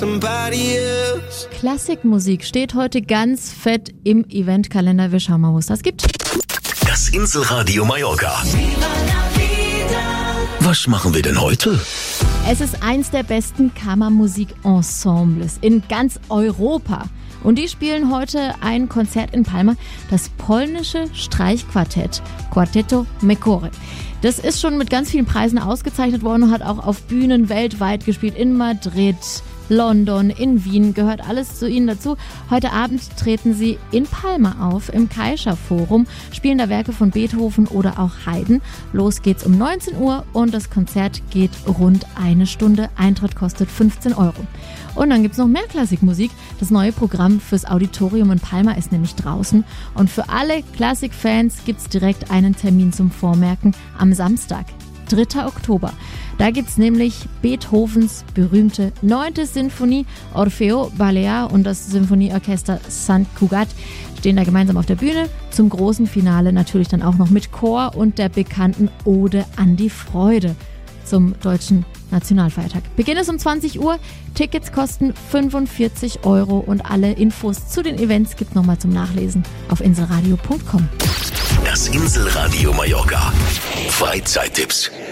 Klassikmusik steht heute ganz fett im Eventkalender. Wir schauen mal, wo es das gibt. Das Inselradio Mallorca. Was machen wir denn heute? Es ist eins der besten Kammermusik-Ensembles in ganz Europa. Und die spielen heute ein Konzert in Palma, das polnische Streichquartett, Quarteto Mekore. Das ist schon mit ganz vielen Preisen ausgezeichnet worden und hat auch auf Bühnen weltweit gespielt. In Madrid, London, in Wien, gehört alles zu ihnen dazu. Heute Abend treten sie in Palma auf, im Caixa Forum, spielen da Werke von Beethoven oder auch Haydn. Los geht's um 19 Uhr und das Konzert geht rund eine Stunde. Eintritt kostet 15 €. Und dann gibt's noch mehr Klassikmusik. Das neue Programm fürs Auditorium in Palma ist nämlich draußen. Und für alle Klassikfans gibt's direkt einen Termin zum Vormerken am Samstag, 3. Oktober. Da gibt's nämlich Beethovens berühmte 9. Sinfonie, Orfeo Balear und das Symphonieorchester Sant Cugat stehen da gemeinsam auf der Bühne. Zum großen Finale natürlich dann auch noch mit Chor und der bekannten Ode an die Freude zum deutschen Nationalfeiertag. Beginn ist um 20 Uhr, Tickets kosten 45 € und alle Infos zu den Events gibt nochmal zum Nachlesen auf inselradio.com. Das Inselradio Mallorca. Freizeittipps.